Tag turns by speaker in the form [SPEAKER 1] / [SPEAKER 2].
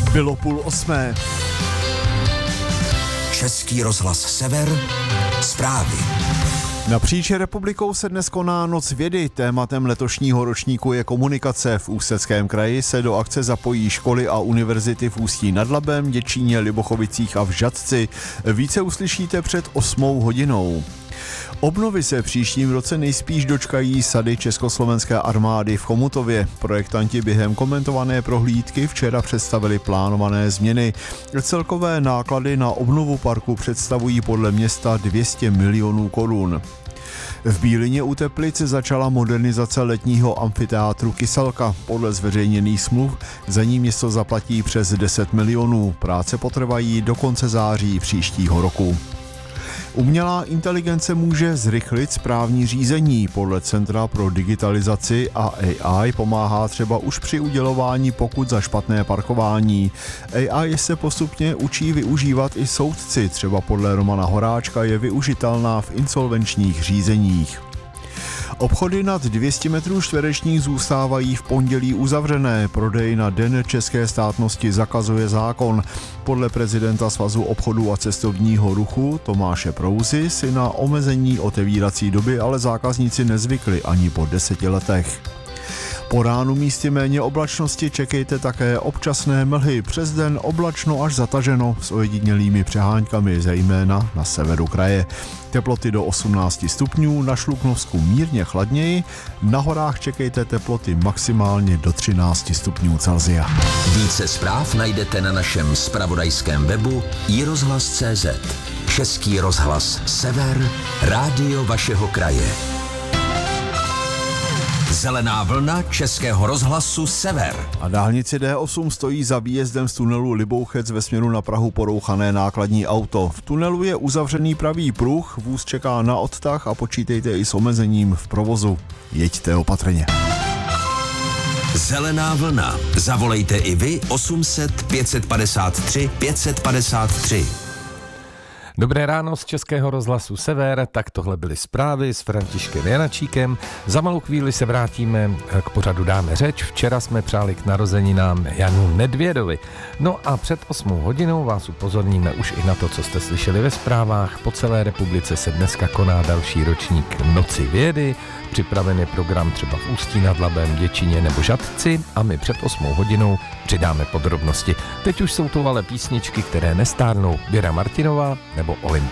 [SPEAKER 1] Bylo 7:30.
[SPEAKER 2] Český rozhlas Sever, zprávy.
[SPEAKER 1] Napříč republikou se dnes koná Noc vědy. Tématem letošního ročníku je komunikace. V Ústeckém kraji se do akce zapojí školy a univerzity v Ústí nad Labem, Děčíně, Libochovicích a v Žatci. Více uslyšíte před 8 hodinou. Obnovy se příštím roce nejspíš dočkají sady Československé armády v Chomutově. Projektanti během komentované prohlídky včera představili plánované změny. Celkové náklady na obnovu parku představují podle města 200 milionů korun. V Bílině u Teplic začala modernizace letního amfiteátru Kyselka. Podle zveřejněných smluv za ní město zaplatí přes 10 milionů. Práce potrvají do konce září příštího roku. Umělá inteligence může zrychlit správní řízení. Podle Centra pro digitalizaci a AI pomáhá třeba už při udělování pokut za špatné parkování. AI se postupně učí využívat i soudci. Třeba podle Romana Horáčka je využitelná v insolvenčních řízeních. Obchody nad 200 metrů čtverečních zůstávají v pondělí uzavřené. Prodej na Den české státnosti zakazuje zákon. Podle prezidenta Svazu obchodu a cestovního ruchu Tomáše Prouzy si na omezení otevírací doby ale zákazníci nezvykli ani po 10 letech. Po ránu místy méně oblačnosti čekejte také občasné mlhy. Přes den oblačno až zataženo s ojedinělými přeháňkami, zejména na severu kraje. Teploty do 18 stupňů, na Šluknovsku mírně chladněji, na horách čekejte teploty maximálně do 13 stupňů Celsia.
[SPEAKER 2] Více zpráv najdete na našem zpravodajském webu iRozhlas.cz. Český rozhlas Sever, rádio vašeho kraje. Zelená vlna Českého rozhlasu Sever.
[SPEAKER 1] A dálnici D8 stojí za výjezdem z tunelu Libouchec ve směru na Prahu porouchané nákladní auto. V tunelu je uzavřený pravý pruh, vůz čeká na odtah a počítejte i s omezením v provozu. Jeďte opatrně.
[SPEAKER 2] Zelená vlna. Zavolejte i vy 800 553 553.
[SPEAKER 3] Dobré ráno z Českého rozhlasu Sever, tak tohle byly zprávy s Františkem Janačíkem. Za malou chvíli se vrátíme k pořadu Dáme řeč. Včera jsme přáli k narozeninám Janu Nedvědovi. No a před 8 hodinou vás upozorníme už i na to, co jste slyšeli ve zprávách. Po celé republice se dneska koná další ročník Noci vědy. Připraven je program třeba v Ústí nad Labem, Děčíně nebo Žatci a my před 8 hodinou přidáme podrobnosti. Teď už jsou to ale písničky, které nestárnou. Věra Martinová nebo Olympia.